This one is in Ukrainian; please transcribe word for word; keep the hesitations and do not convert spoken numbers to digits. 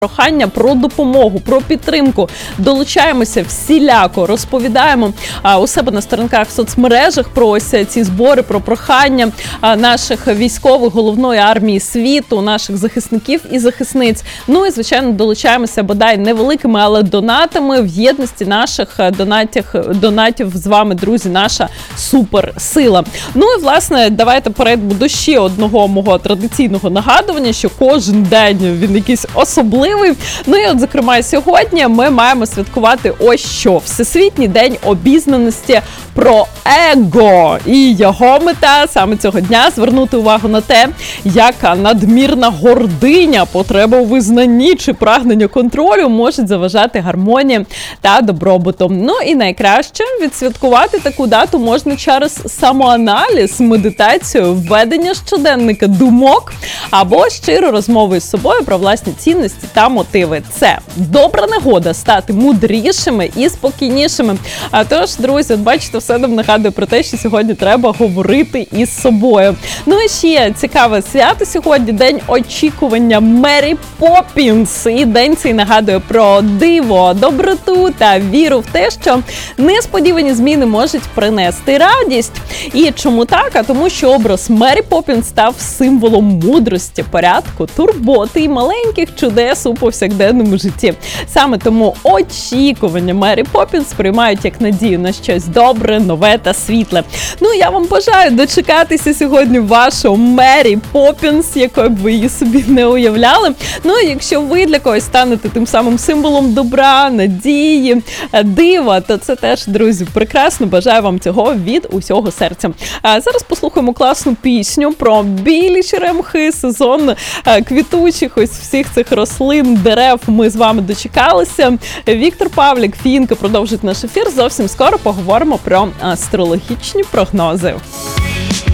Прохання про допомогу, про підтримку. Долучаємося всіляко, розповідаємо а, у себе на сторінках в соцмережах про ось ці збори, про прохання а, наших військових головної армії світу, наших захисників і захисниць. Ну і, звичайно, долучаємося бодай невеликими, але донатами в єдності наших донатів, донатів з вами, друзі, наша суперсила. Ну і, власне, давайте перейдемо до ще одного мого традиційного нагадування, що кожен день він якийсь особливий. Ну і от, зокрема, сьогодні ми маємо святкувати ось що. Всесвітній день обізнаності про его. І його мета саме цього дня звернути увагу на те, як надмірна гординя, потреба у визнанні чи прагнення контролю можуть заважати гармонії та добробуту. Ну і найкраще відсвяткувати таку дату можна через самоаналіз, медитацію, введення щоденника думок або щиру розмову із собою про власні цінності та мотиви. Це добра нагода стати мудрішими і спокійнішими. А тож, друзі, от бачите, все нам нагадує про те, що сьогодні треба говорити із собою. Ну і ще цікаве свято сьогодні, день очікування Мері Поппінс. І день цей нагадує про диво, доброту та віру в те, що несподівані зміни можуть принести радість. І чому так? А тому, що образ Мері Поппінс став символом мудрості, порядку, турботи і маленьких чудес у повсякденному житті. Саме тому очікування Мері Поппінс сприймають як надію на щось добре, нове та світле. Ну, я вам бажаю дочекатися сьогодні вашого Мері Поппінс, якою б ви її собі не уявляли. Ну, і якщо ви для когось станете тим самим символом добра, надії, дива, то це теж, друзі, прекрасно. Бажаю вам цього від усього серця. А зараз послухаємо класну пісню про білі черемхи, сезон квітучих ось всіх цих рослин, дерев. Ми з вами дочекалися. Віктор Павлік, Фінка продовжить наш ефір. Зовсім скоро поговоримо про астрологічні прогнози.